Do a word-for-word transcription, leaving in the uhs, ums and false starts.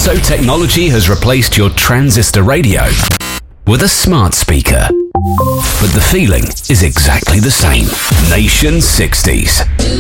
So technology has replaced your transistor radio with a smart speaker. But the feeling is exactly the same. Nation sixties.